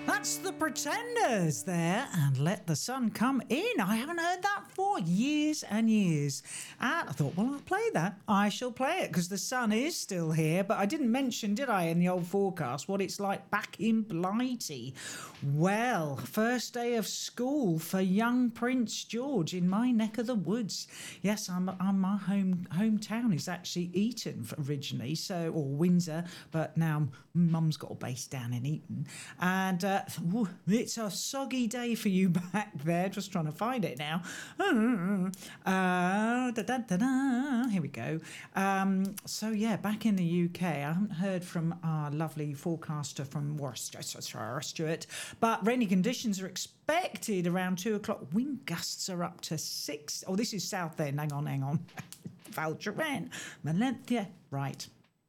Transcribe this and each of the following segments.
That's the Pretenders there, and Let the Sun Come In. I haven't heard that for years and years. And I thought, well, I'll play that. I shall play it because the sun is still here. But I didn't mention, did I, in the old forecast, what it's like back in Blighty? Well, first day of school for young Prince George in my neck of the woods. Yes, my hometown is actually Eton originally, or Windsor, but now Mum's got a base down in Eton. And it's a soggy day for you back there. Just trying to find it now. Here we go. So yeah, back in the UK, I haven't heard from our lovely forecaster from Worcester, Stuart, but rainy conditions are expected around 2 o'clock. Wind gusts are up to 6. Oh, this is south then. Hang on. Val Thorens, Malentia. Right.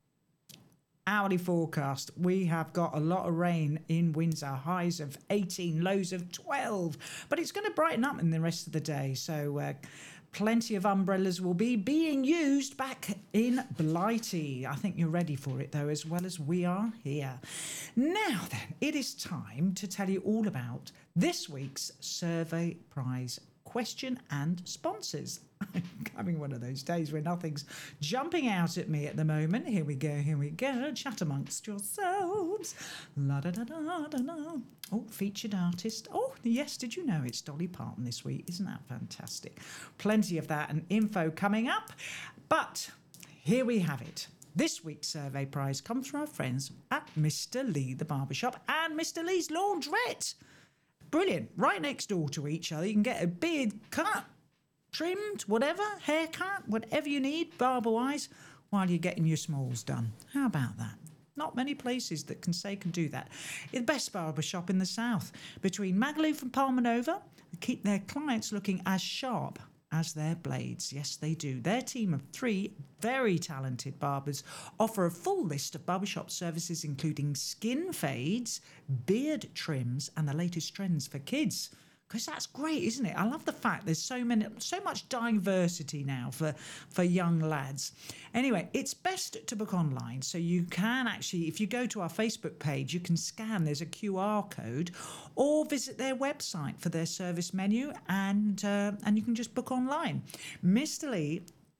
Hourly forecast. We have got a lot of rain in Windsor, highs of 18, lows of 12, but it's going to brighten up in the rest of the day. So plenty of umbrellas will be being used back in Blighty. I think you're ready for it though, as well as we are here. Now then, it is time to tell you all about this week's Survey Prize question and sponsors. I'm having one of those days where nothing's jumping out at me at the moment. Here we go. Chat amongst yourselves. La da da da da da. Oh, featured artist. Oh, yes, did you know it's Dolly Parton this week? Isn't that fantastic? Plenty of that and info coming up. But here we have it. This week's survey prize comes from our friends at Mr. Lee, the barbershop, and Mr. Lee's laundrette. Brilliant. Right next door to each other. You can get a beard cut, trimmed, whatever, haircut, whatever you need, barber-wise, while you're getting your smalls done. How about that? Not many places that can do that. It's the best barbershop in the south. Between Magaluf and Palmanova, they keep their clients looking as sharp as their blades. Yes, they do. Their team of 3 very talented barbers offer a full list of barbershop services, including skin fades, beard trims, and the latest trends for kids. Because that's great, isn't it? I love the fact there's so much diversity now for young lads. Anyway, it's best to book online. So you can actually, if you go to our Facebook page, you can scan, there's a QR code, or visit their website for their service menu, and you can just book online. Mr. Lee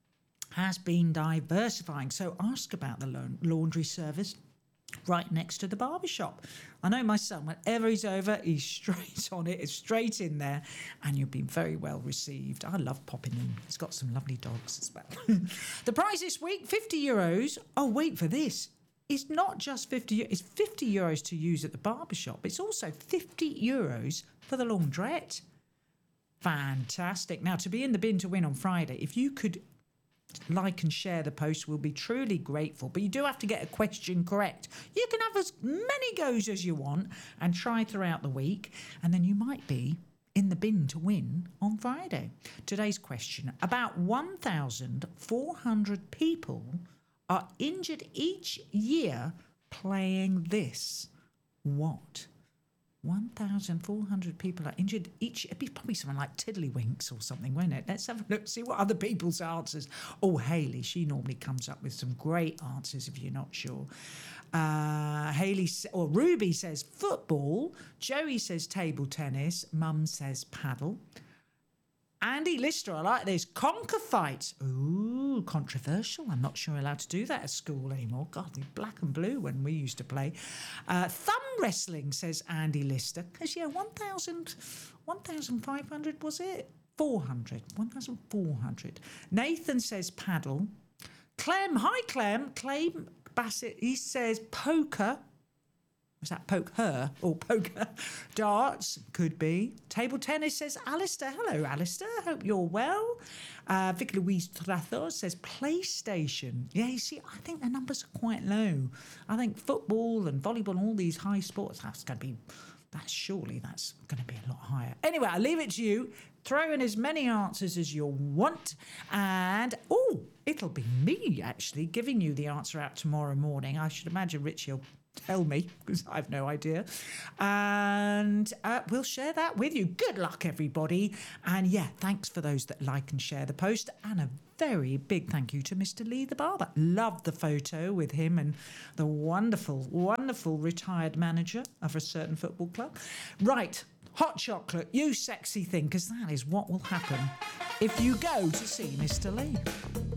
has been diversifying, so ask about the laundry service right next to the barbershop. I know my son, whenever he's over, he's straight on it, it's straight in there, and you've been very well received. I love popping in. He's got some lovely dogs as well. The prize this week, €50. Oh, wait for this. It's not just 50, it's €50 to use at the barbershop. It's also €50 for the laundrette. Fantastic. Now, to be in the bin to win on Friday, if you could like and share the post, we'll be truly grateful. But you do have to get a question correct. You can have as many goes as you want and try throughout the week, and then you might be in the bin to win on Friday. Today's question: about 1,400 people are injured each year playing this. What? 1,400 people are injured each. It'd be probably something like Tiddlywinks or something, won't it? Let's have a look, see what other people's answers. Oh, Hayley, she normally comes up with some great answers if you're not sure. Ruby says football. Joey says table tennis. Mum says paddle. Andy Lister, I like this. Conker fight. Ooh, controversial. I'm not sure allowed to do that at school anymore. God, the black and blue when we used to play. Thumb wrestling, says Andy Lister. Because, 1,500 was it? 1,400. Nathan says paddle. Clem, hi Clem. Clem Bassett, he says poker. Was that poke her or poker? Darts, could be. Table tennis, says Alistair. Hello, Alistair. Hope you're well. Vicky Louise Trathor says PlayStation. Yeah, you see, I think the numbers are quite low. I think football and volleyball and all these high sports, that's going to be a lot higher. Anyway, I'll leave it to you. Throw in as many answers as you want. And, it'll be me, actually, giving you the answer out tomorrow morning. I should imagine Richie will tell me, because I have no idea. And we'll share that with you. Good luck, everybody. And yeah, thanks for those that like and share the post. And a very big thank you to Mr. Lee the barber. Loved the photo with him and the wonderful, wonderful retired manager of a certain football club. Right, hot chocolate, you sexy thing, because that is what will happen if you go to see Mr. Lee.